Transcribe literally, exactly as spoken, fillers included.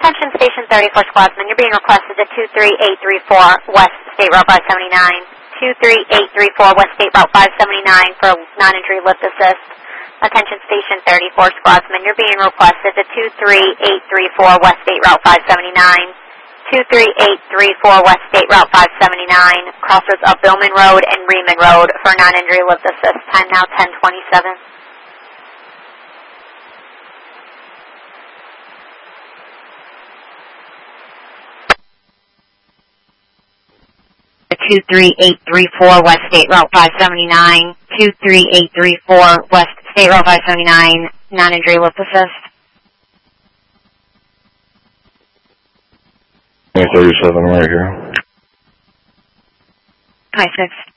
Attention Station thirty-four Squadsman, you're being requested to two three eight three four West State Route five seventy-nine. two three eight three four West State Route five seventy-nine for non-injury lift assist. Attention Station thirty-four Squadsman, you're being requested to two three eight three four West State Route five seventy-nine. two three eight three four West State Route five seventy-nine, crossroads of Billman Road and Reman Road for non-injury lift assist. Time now ten twenty-seven. two three eight three four West State Route five seventy-nine, two three eight three four West State Route five seventy-nine, non-injury lift assist. thirty-seven right here. Hi, six.